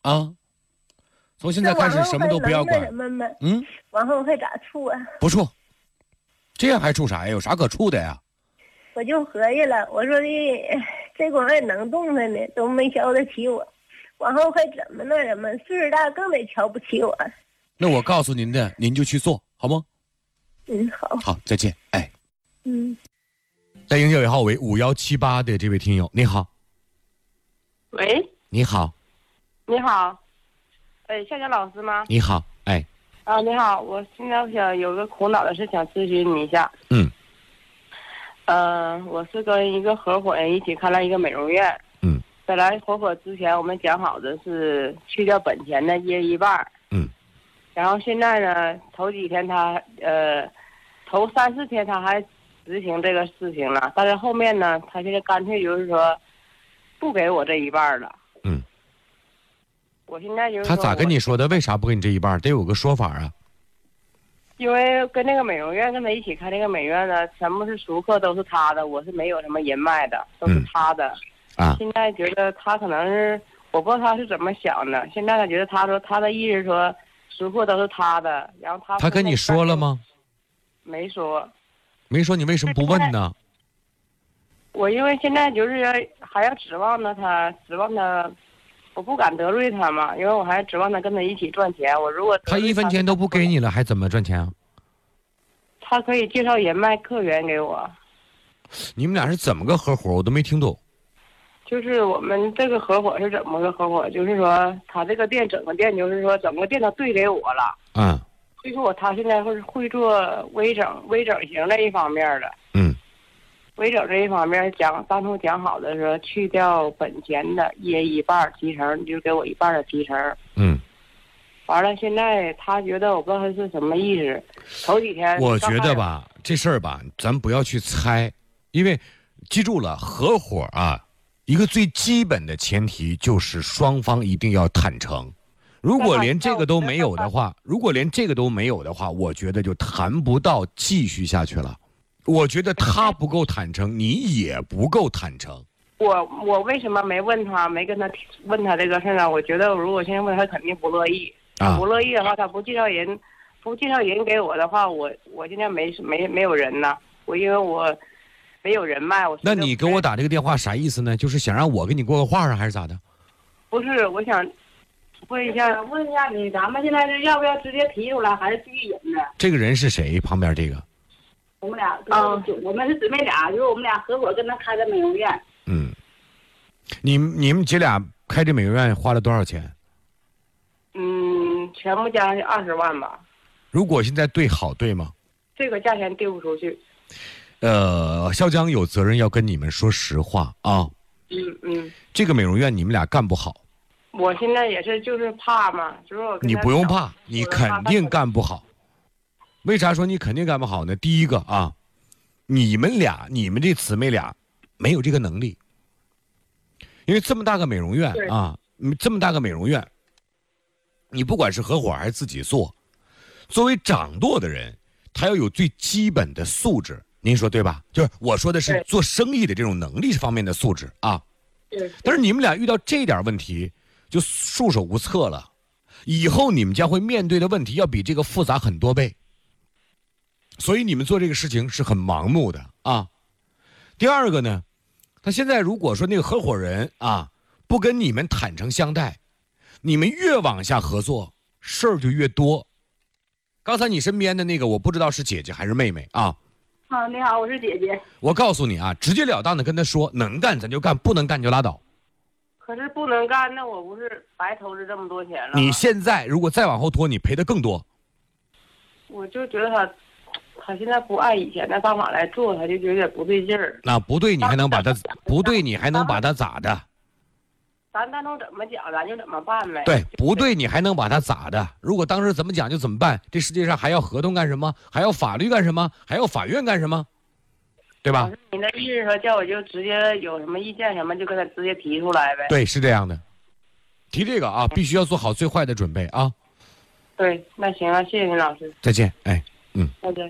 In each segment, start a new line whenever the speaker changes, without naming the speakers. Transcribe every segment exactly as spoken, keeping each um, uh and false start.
啊，从现在开始什么都不要管。嗯，
往后还咋处啊？
不处，这样还处啥呀？有啥可处的呀？
我就合计了，我说的这光还能动弹呢，都没瞧得起我，往后还怎么那什么？岁数大更得瞧不起我。
那我告诉您的，您就去做好吗？
嗯，好。
好，再见。哎，
嗯。
在营业尾号为五幺七八的这位听友，你好。
喂。
你好。
你好。哎，夏夏老师吗？
你好。哎。
啊，你好，我现在想有个苦恼的事，想咨询你一下。
嗯。
呃，我是跟一个合伙人一起开了一个美容院。
嗯。
本来合伙之前我们讲好的是去掉本钱的一人一半。
嗯。
然后现在呢，头几天他呃，头三四天他还执行这个事情了，但是后面呢，他现在干脆就是说不给我这一半了。
嗯。
我现在就是
他咋跟你说的？为啥不给你这一半？得有个说法啊。
因为跟那个美容院跟他一起开那个美容院呢，全部是熟客，都是他的，我是没有什么人脉的，都是他的。
嗯、啊。
现在觉得他可能是，我不知道他是怎么想的。现在他觉得他说他的意思说，熟客都是他的，然后他。
他跟你说了吗？
没说。
没说，你为什么不问呢？
我因为现在就是还要指望着他，指望他。我不敢得罪他嘛，因为我还指望他跟他一起赚钱。我如果
他一分钱都不给你了，还怎么赚钱啊？
他可以介绍人脉客源给我。
你们俩是怎么个合伙？我都没听懂。
就是我们这个合伙是怎么个合伙？就是说他这个店整个店就是说整个店都对给我了。
嗯。
所以说他现在会会做微整微整形这一方面的。
嗯。
微整这一方面讲，当初讲好的说去掉本钱的一人一半提成，你就给我一半的提成。
嗯。
完了，现在他觉得我不知道他是什么意思。头几天
我觉得吧，这事儿吧，咱不要去猜，因为记住了，合伙啊，一个最基本的前提就是双方一定要坦诚。如果连这个都没有的话，如果连这个都没有的话，我觉得就谈不到继续下去了。我觉得他不够坦诚，你也不够坦诚。
我我为什么没问他，没跟他问他这个事呢？我觉得如果现在问他，肯定不乐意。
啊，
不乐意的话，他不介绍人，不介绍人给我的话，我我现在没没没有人呢。我因为我没有人脉。我
那你给我打这个电话啥意思呢？就是想让我跟你过个话啊，还是咋的？
不是，我想问一下，问一下你，咱们现在是要不要直接提出来，还是继续忍呢？
这个人是谁？旁边这个？
我们俩，嗯，我们是姊妹俩，就是我们俩合伙跟他开的美容院。
嗯，你你们姐俩开这美容院花了多少钱？
嗯，全部加上二十万吧。
如果现在对好对吗？
这个价钱对不出去。
呃，肖江有责任要跟你们说实话啊。
嗯嗯。
这个美容院你们俩干不好。
我现在也是，就是怕嘛，就是我。
你不用怕，你肯定干不好。为啥说你肯定干不好呢？第一个啊，你们俩，你们这姊妹俩没有这个能力，因为这么大个美容院啊，这么大个美容院，你不管是合伙还是自己做，作为掌舵的人，他要有最基本的素质，您说对吧？就是我说的是做生意的这种能力方面的素质啊。但是你们俩遇到这点问题，就束手无策了，以后你们将会面对的问题要比这个复杂很多倍。所以你们做这个事情是很盲目的啊。第二个呢，他现在如果说那个合伙人啊不跟你们坦诚相待，你们越往下合作，事儿就越多。刚才你身边的那个，我不知道是姐姐还是妹妹啊。
啊，你好，我是姐姐。
我告诉你啊，直截了当的跟他说，能干咱就干，不能干就拉倒。
可是不能干，那我不是白投资这么多钱了？
你现在如果再往后拖，你赔的更多。
我就觉得他。他现在不按以前的方法来做，他就有点不对劲儿。
那不对，你还能把他不对，你还能把他咋的？
咱当初怎么讲，咱就怎么办呗。
对，不对，你还能把他咋的？如果当时怎么讲就怎么办？这世界上还要合同干什么？还要法律干什么？还要法院干什么？对吧？
你的意思说叫我就直接有什么意见什么就跟他直接提出来呗？
对，是这样的。提这个啊，必须要做好最坏的准备啊。
对，那行啊，谢谢您老师。
再见，哎，嗯。
再见。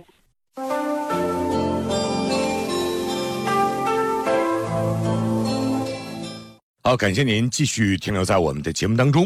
好，感谢您继续停留在我们的节目当中。